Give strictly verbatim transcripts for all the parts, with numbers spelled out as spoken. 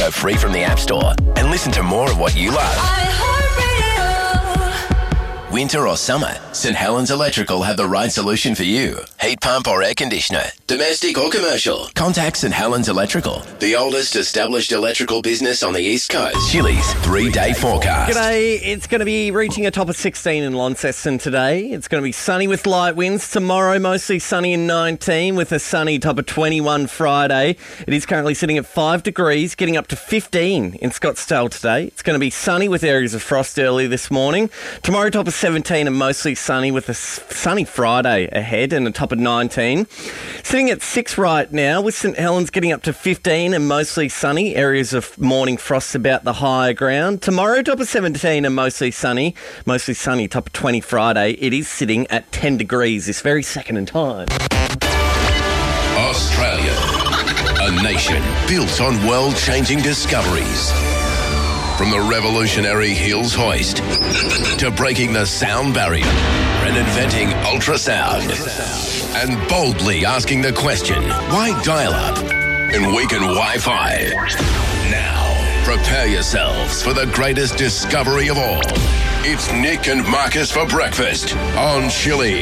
for free from the App Store and listen to more of what you love. Winter or summer, St Helens Electrical have the right solution for you. Heat pump or air conditioner, domestic or commercial. Contact St Helens Electrical, the oldest established electrical business on the East Coast. Chili's three-day forecast. G'day, it's going to be reaching a top of sixteen in Launceston today. It's going to be sunny with light winds. Tomorrow, mostly sunny in nineteen with a sunny top of twenty-one Friday. It is currently sitting at five degrees, getting up to fifteen in Scottsdale today. It's going to be sunny with areas of frost early this morning. Tomorrow, top of seventeen and mostly sunny with a sunny Friday ahead and a top of nineteen. Sitting at six right now with St Helens getting up to fifteen and mostly sunny. Areas of morning frosts about the higher ground. Tomorrow, top of seventeen and mostly sunny. Mostly sunny, top of twenty Friday. It is sitting at ten degrees this very second in time. Australia, a nation built on world-changing discoveries. From the revolutionary Hills hoist to breaking the sound barrier and inventing ultrasound and boldly asking the question, why dial-up and weaken Wi-Fi? Now, prepare yourselves for the greatest discovery of all. It's Nick and Marcus for breakfast on Chili.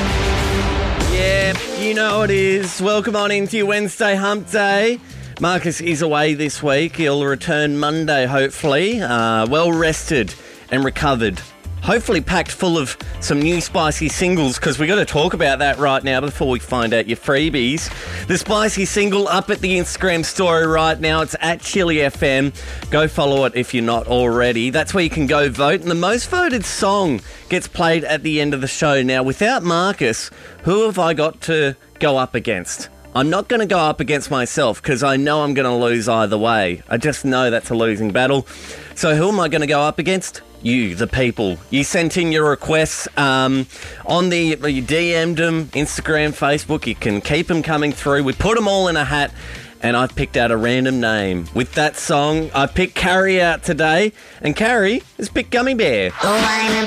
Yeah, you know it is. Welcome on into your Wednesday hump day. Marcus is away this week. He'll return Monday, hopefully. Uh, well rested and recovered. Hopefully packed full of some new spicy singles, because we've got to talk about that right now before we find out your freebies. The spicy single up at the Instagram story right now. It's at Chili F M. Go follow it if you're not already. That's where you can go vote. And the most voted song gets played at the end of the show. Now, without Marcus, who have I got to go up against? I'm not going to go up against myself because I know I'm going to lose either way. I just know that's a losing battle. So who am I going to go up against? You, the people. You sent in your requests um, on the, you D M'd them, Instagram, Facebook. You can keep them coming through. We put them all in a hat and I've picked out a random name. With that song, I picked Carrie out today and Carrie has picked Gummy Bear. Oh, I'm